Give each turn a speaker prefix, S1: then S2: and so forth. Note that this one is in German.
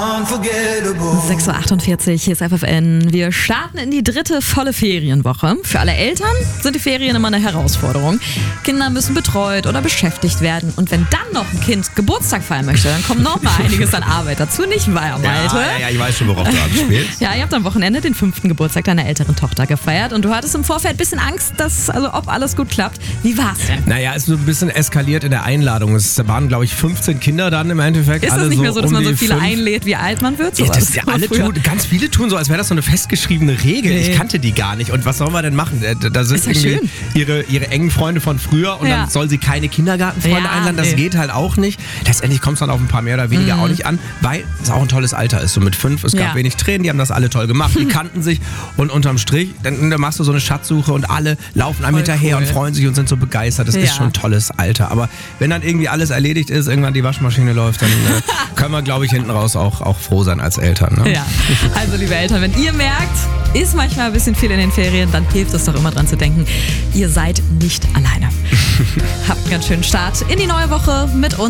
S1: 6.48 Uhr, hier ist FFN. Wir starten in die 3. volle Ferienwoche. Für alle Eltern sind die Ferien immer eine Herausforderung. Kinder müssen betreut oder beschäftigt werden. Und wenn dann noch ein Kind Geburtstag feiern möchte, dann kommt noch mal einiges an Arbeit dazu. Nicht wahr, Malte?
S2: Ja, ich weiß schon, worauf du anspielst.
S1: Ja, ihr habt am Wochenende den 5. Geburtstag deiner älteren Tochter gefeiert. Und du hattest im Vorfeld ein bisschen Angst, ob alles gut klappt. Wie war's denn?
S2: Naja, es ist so ein bisschen eskaliert in der Einladung. Es waren, glaube ich, 15 Kinder dann im Endeffekt.
S1: Ist
S2: alle
S1: das nicht
S2: so
S1: mehr so, dass man so viele
S2: 5.
S1: einlädt, wie alt man wird? So
S2: Ja, das ja ganz viele tun so, als wäre das so eine festgeschriebene Regel. Nee. Ich kannte die gar nicht. Und was sollen wir denn machen? Da sind irgendwie ihre engen Freunde von früher und dann soll sie keine Kindergartenfreunde einladen. Das geht halt auch nicht. Letztendlich kommt es dann auf ein paar mehr oder weniger auch nicht an, weil es auch ein tolles Alter ist. So mit 5, es gab wenig Tränen, die haben das alle toll gemacht. Die kannten sich und unterm Strich, dann machst du so eine Schatzsuche und alle laufen einem hinterher und freuen sich und sind so begeistert. Das ist schon ein tolles Alter. Aber wenn dann irgendwie alles erledigt ist, irgendwann die Waschmaschine läuft, dann können wir, glaube ich, hinten raus auch froh sein als Eltern. Ne?
S1: Ja, also liebe Eltern, wenn ihr merkt, ist manchmal ein bisschen viel in den Ferien, dann hilft es doch immer dran zu denken, ihr seid nicht alleine. Habt einen ganz schönen Start in die neue Woche mit uns.